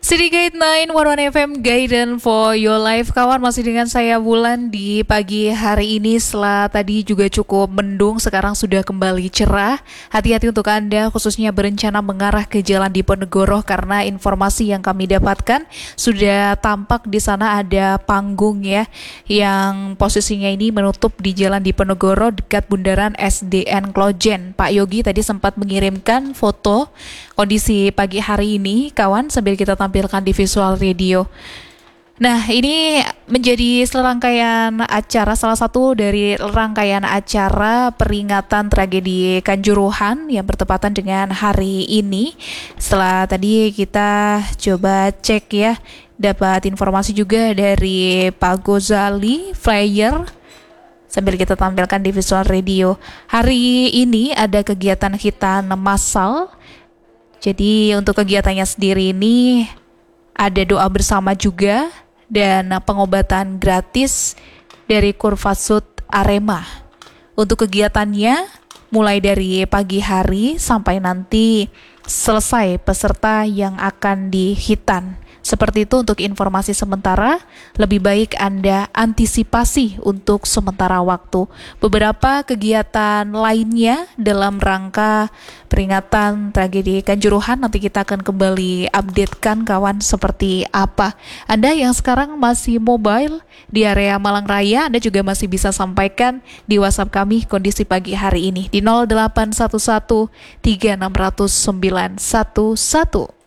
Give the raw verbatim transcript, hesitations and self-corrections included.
City Guide sembilan puluh satu F M, Guidance for Your Life. Kawan, masih dengan saya Wulan di pagi hari ini. Setelah tadi juga cukup mendung, sekarang sudah kembali cerah. Hati-hati untuk Anda khususnya berencana mengarah ke Jalan Diponegoro, karena informasi yang kami dapatkan sudah tampak di sana ada panggung ya, yang posisinya ini menutup di Jalan Diponegoro dekat Bundaran S D N Klojen. Pak Yogi tadi sempat mengirimkan foto kondisi pagi hari ini, kawan, sambil kita tampilkan di visual radio. Nah, ini menjadi serangkaian acara, salah satu dari rangkaian acara peringatan tragedi Kanjuruhan yang bertepatan dengan hari ini. Setelah tadi kita coba cek ya, dapat informasi juga dari Pak Gozali, flyer, sambil kita tampilkan di visual radio. Hari ini ada kegiatan khitan massal. Jadi untuk kegiatannya sendiri ini ada doa bersama juga dan pengobatan gratis dari Kurvasud Arema. Untuk kegiatannya mulai dari pagi hari sampai nanti selesai peserta yang akan dihitan. Seperti itu untuk informasi sementara, lebih baik Anda antisipasi untuk sementara waktu. Beberapa kegiatan lainnya dalam rangka peringatan tragedi Kanjuruhan nanti kita akan kembali updatekan, kawan, seperti apa. Anda yang sekarang masih mobile di area Malang Raya, Anda juga masih bisa sampaikan di WhatsApp kami kondisi pagi hari ini di nol delapan satu satu tiga enam nol nol sembilan satu satu.